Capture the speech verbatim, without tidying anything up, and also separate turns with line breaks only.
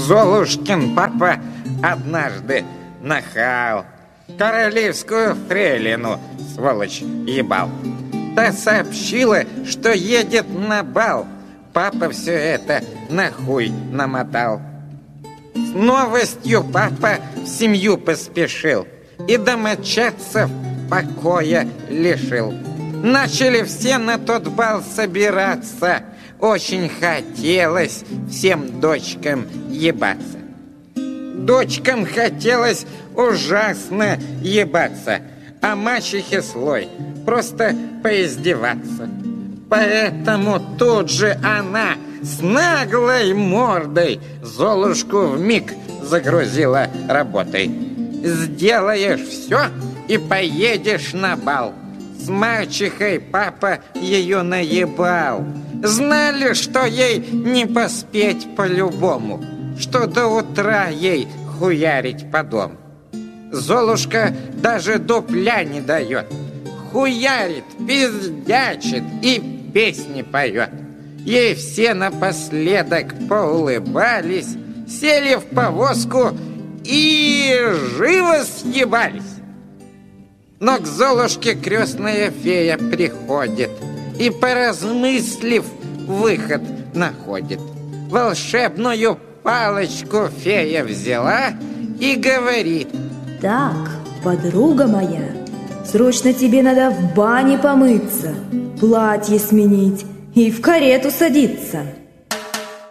Золушкин папа однажды нахал королевскую фрейлину, сволочь, ебал. Та сообщила, что едет на бал. Папа все это на хуй намотал. С новостью папа в семью поспешил и домочадцев покоя лишил. Начали все на тот бал собираться. Очень хотелось всем дочкам ебаться. Дочкам хотелось ужасно ебаться, а мачехе слой просто поиздеваться. Поэтому тут же она с наглой мордой Золушку вмиг загрузила работой. Сделаешь все и поедешь на бал. С мачехой папа ее наебал. Знали, что ей не поспеть по-любому, что до утра ей хуярить по дому. Золушка даже дупля не дает. Хуярит, пиздячит и песни поет. Ей все напоследок поулыбались, сели в повозку и живо съебались. Но к Золушке крестная фея приходит и, поразмыслив, выход находит. Волшебную палочку фея взяла и говорит:
так, подруга моя, срочно тебе надо в бане помыться, платье сменить и в карету садиться.